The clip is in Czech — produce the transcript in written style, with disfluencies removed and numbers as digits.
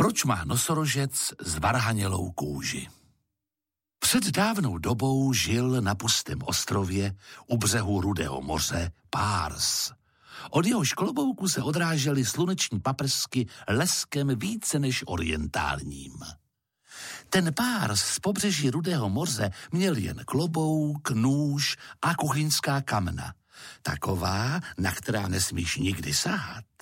Proč má nosorožec zvarhanělou kůži? Před dávnou dobou žil na pustém ostrově u břehu Rudého moře Párs. Od jehož klobouku se odrážely sluneční paprsky leskem více než orientálním. Ten Párs z pobřeží Rudého moře měl jen klobouk, nůž a kuchyňská kamna. Taková, na která nesmíš nikdy sahat.